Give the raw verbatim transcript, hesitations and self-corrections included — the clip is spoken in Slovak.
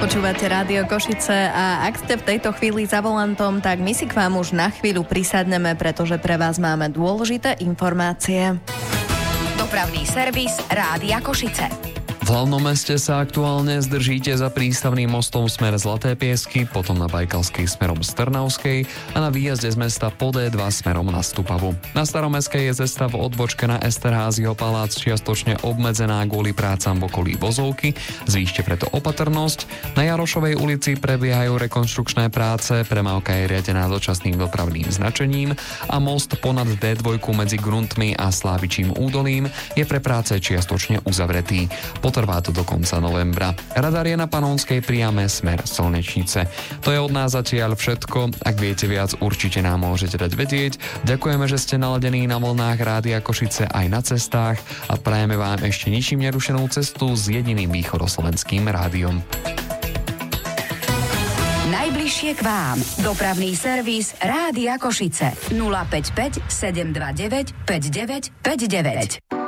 Počúvate Rádio Košice a ak ste v tejto chvíli za volantom, tak my si k vám už na chvíľu prisadneme, pretože pre vás máme dôležité informácie. Dopravný servis Rádia Košice. V hlavnom meste sa aktuálne zdržíte za prístavným mostom smer Zlaté Piesky, potom na Bajkalskej smerom z Trnavskej a na výjazde z mesta po dé dva smerom na Stupavu. Na Staromestskej je cesta v odbočke na Esterházyho palác čiastočne obmedzená kvôli prácam v okolí Vozovky, zvýšte preto opatrnosť. Na Jarošovej ulici prebiehajú rekonštrukčné práce, premávka je riadená dočasným dopravným značením a most ponad dé dva medzi Gruntmi a Slávičím údolím je pre práce čiastočne uzavretý. Potrvá to do konca novembra. Radar je na Panonskej priame smer Slnečnice. To je od nás zatiaľ všetko. Ak viete viac, určite nám môžete dať vedieť. Ďakujeme, že ste naladení na vlnách Rádia Košice aj na cestách a prajeme vám ešte ničím nerušenú cestu s jediným východoslovenským rádiom. Najbližšie k vám. Dopravný servis Rádia Košice. nula päť päť sedem dva deväť päť deväť päť deväť.